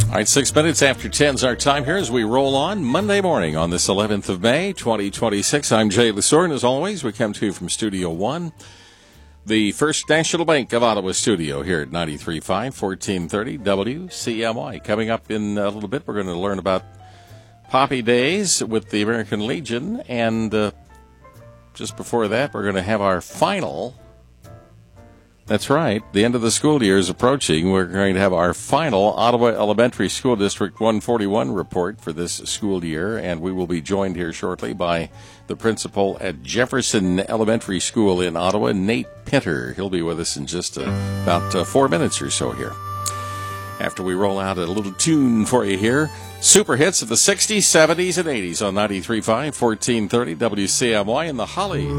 All right, 6 minutes after 10 is our time here as we roll on Monday morning on this 11th of May, 2026. I'm Jay Lesor, and as always, we come to you from Studio 1, the First National Bank of Ottawa studio here at 93.5, 1430 WCMY. Coming up in a little bit, we're going to learn about Poppy Days with the American Legion, and just before that, we're going to have our final. That's right. The end of the school year is approaching. We're going to have our final Ottawa Elementary School District 141 report for this school year, and we will be joined here shortly by the principal at Jefferson Elementary School in Ottawa, Nate Pinter. He'll be with us in just about 4 minutes or so here. After we roll out a little tune for you here, super hits of the 60s, 70s, and 80s on 93.5, 1430 WCMY in the Holly.